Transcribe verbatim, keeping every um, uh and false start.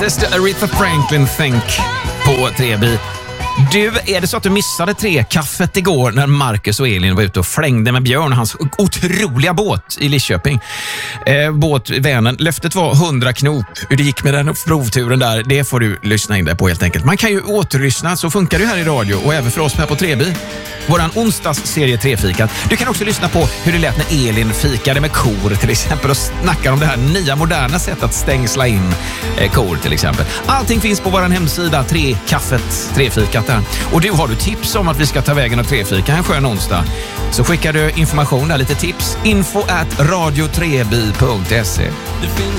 Sister Aretha Franklin Think på tre B. Du, är det så att du missade tre kaffet igår när Marcus och Elin var ute och flängde med Björn och hans otroliga båt i Lidköping? Eh, båtvänen. Löftet var hundra knop. Hur det gick med den provturen där, det får du lyssna in där på helt enkelt. Man kan ju återlyssna, så funkar det här i radio och även för oss här på tre B. Våran onsdagsserie Trefikat. Du kan också lyssna på hur det lät när Elin fikade med kor till exempel och snackar om det här nya moderna sättet att stängsla in eh, kor till exempel. Allting finns på våran hemsida tre kaffet Trefikat där. Och du, har du tips om att vi ska ta vägen och trefika en skön onsdag, så skickar du information där, lite tips. info at radio tre b punkt se.